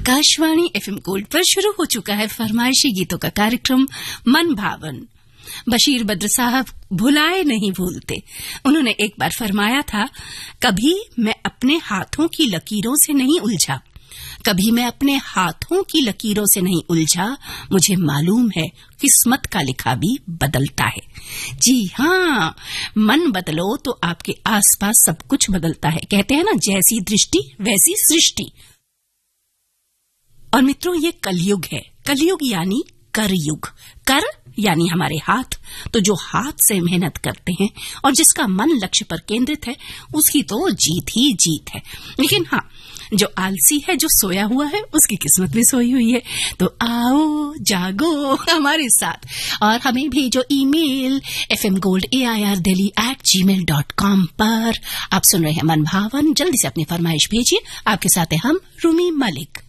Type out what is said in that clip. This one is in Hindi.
आकाशवाणी एफएम गोल्ड पर शुरू हो चुका है फरमाइशी गीतों का कार्यक्रम मन भावन। बशीर बद्र साहब भुलाए नहीं भूलते। उन्होंने एक बार फरमाया था, कभी मैं अपने हाथों की लकीरों से नहीं उलझा, कभी मैं अपने हाथों की लकीरों से नहीं उलझा, मुझे मालूम है किस्मत का लिखा भी बदलता है। जी हाँ, मन बदलो तो आपके आसपास सब कुछ बदलता है। कहते हैं ना, जैसी दृष्टि वैसी सृष्टि। और मित्रों, ये कलयुग है। कलयुग यानी करयुग। कर यानी हमारे हाथ। तो जो हाथ से मेहनत करते हैं और जिसका मन लक्ष्य पर केंद्रित है, उसकी तो जीत ही जीत है। लेकिन हाँ, जो आलसी है, जो सोया हुआ है, उसकी किस्मत भी सोई हुई है। तो आओ जागो हमारे साथ और हमें भेजो ईमेल fmgoldAIRdelhi@gmail.com पर। आप सुन रहे हैं मन भावन। जल्दी से अपनी फरमाइश भेजिए। आपके साथ हैं हम, रूमी मलिक।